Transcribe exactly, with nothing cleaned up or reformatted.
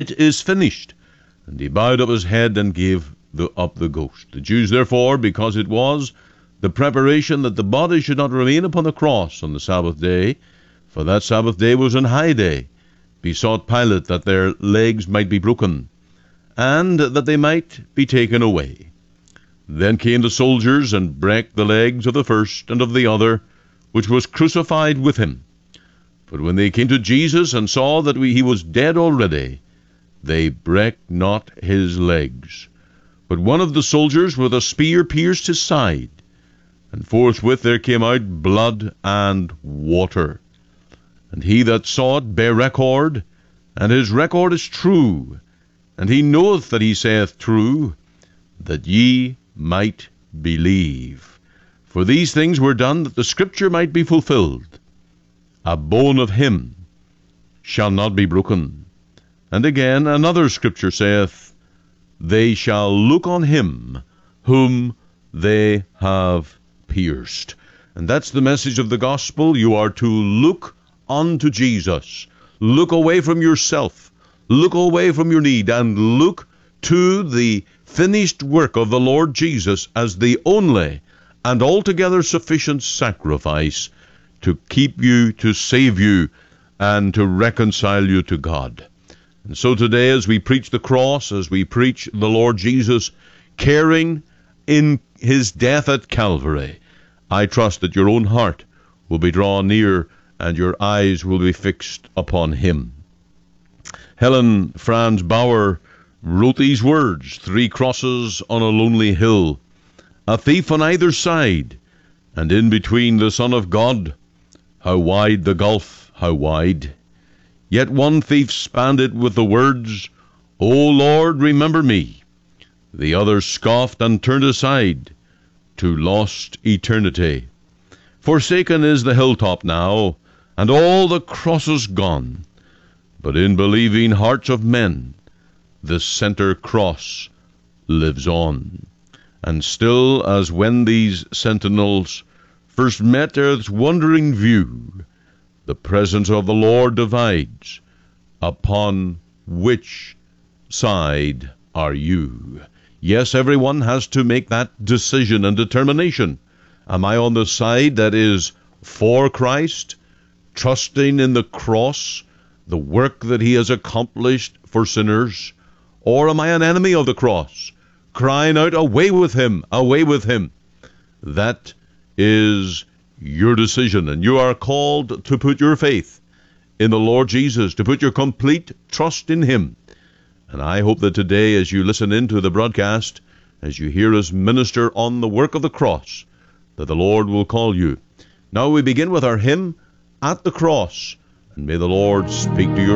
It is finished. And he bowed up his head and gave the, up the ghost. The Jews, therefore, because it was the preparation that the body should not remain upon the cross on the Sabbath day, for that Sabbath day was an high day, besought Pilate that their legs might be broken, and that they might be taken away. Then came the soldiers, and brake the legs of the first and of the other, which was crucified with him. But when they came to Jesus, and saw that we, he was dead already, they brake not his legs. But one of the soldiers with a spear pierced his side, and forthwith there came out blood and water. And he that saw it bare record, and his record is true, and he knoweth that he saith true, that ye might believe. For these things were done that the scripture might be fulfilled. A bone of him shall not be broken. And again another scripture saith, They shall look on him whom they have pierced. And that's the message of the gospel. You are to look unto Jesus. Look away from yourself. Look away from your need, and look to the finished work of the Lord Jesus as the only and altogether sufficient sacrifice to keep you, to save you, and to reconcile you to God. And so today, as we preach the cross, as we preach the Lord Jesus caring in his death at Calvary, I trust that your own heart will be drawn near and your eyes will be fixed upon him. Helen Franz Bauer wrote these words, Three crosses on a lonely hill, a thief on either side, and in between the Son of God. How wide the gulf, how wide! Yet one thief spanned it with the words, O Lord, remember me. The other scoffed and turned aside to lost eternity. Forsaken is the hilltop now, and all the crosses gone. But in believing hearts of men, the center cross lives on. And still, as when these sentinels first met earth's wondering view, the presence of the Lord divides, upon which side are you? Yes, everyone has to make that decision and determination. Am I on the side that is for Christ, trusting in the cross, the work that he has accomplished for sinners? Or am I an enemy of the cross, crying out, away with him, away with him? That is your decision, and you are called to put your faith in the Lord Jesus, to put your complete trust in him. And I hope that today, as you listen into the broadcast, as you hear us minister on the work of the cross, that the Lord will call you. Now we begin with our hymn, At the Cross, and may the Lord speak to your